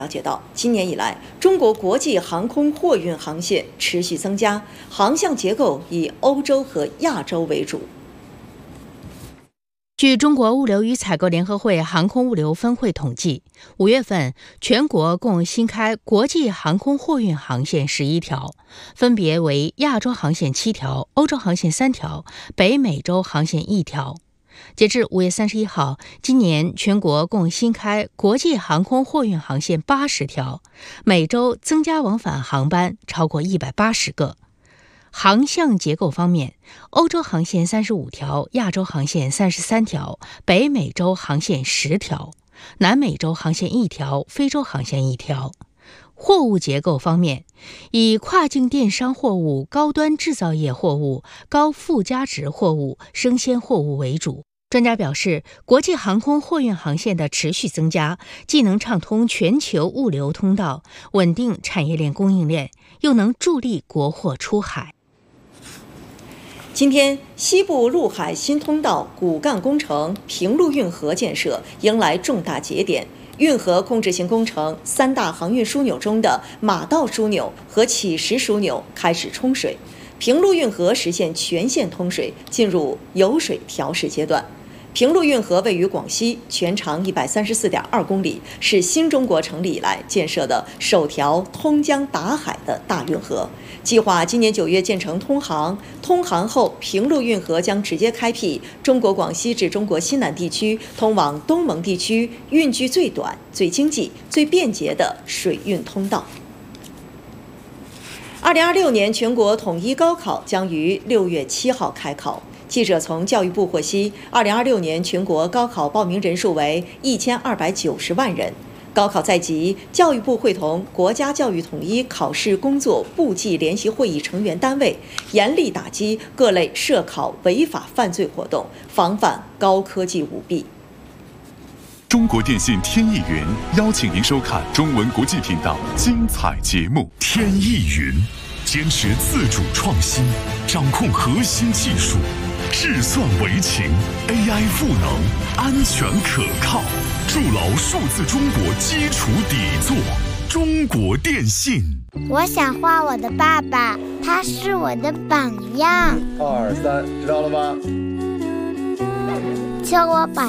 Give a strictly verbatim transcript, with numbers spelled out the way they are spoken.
了解到，今年以来，中国国际航空货运航线持续增加，航向结构以欧洲和亚洲为主。 据中国物流与采购联合会航空物流分会统计，五月份全国共新开国际航空货运航线十一条，分别为亚洲航线七条、欧洲航线三条、北美洲航线一条。截至五月三十一号，今年全国共新开国际航空货运航线八十条，每周增加往返航班超过一百八十个。航向结构方面，欧洲航线三十五条，亚洲航线三十三条，北美洲航线十条，南美洲航线一条，非洲航线一条。货物结构方面，以跨境电商货物、高端制造业货物、高附加值货物、生鲜货物为主。专家表示，国际航空货运航线的持续增加，既能畅通全球物流通道，稳定产业链供应链，又能助力国货出海。 今天，西部陆海新通道骨干工程平陆运河建设迎来重大节点。运河控制型工程三大航运枢纽中的马道枢纽和起石枢纽开始冲水，平陆运河实现全线通水，进入油水调试阶段。平陆运河位于广西，全长一百三十四点二公里，是新中国成立以来建设的首条通江达海的大运河。计划今年九月建成通航，通航后，平陆运河将直接开辟中国广西至中国西南地区通往东盟地区运距最短、最经济、最便捷的水运通道。二零二六年全国统一高考将于六月七号开考。记者从教育部获悉，二零二六年全国高考报名人数为一千二百九十万人。高考在即，教育部会同国家教育统一考试工作部际联席会议成员单位，严厉打击各类涉考违法犯罪活动，防范高科技舞弊。 中国电信天翼云邀请您收看中文国际频道精彩节目。天翼云坚持自主创新，掌控核心技术，智算为情 ，A I 赋能，安全可靠，筑牢数字中国基础底座。中国电信。 我想画我的爸爸，他是我的榜样。 二三，知道了吗？ 教我把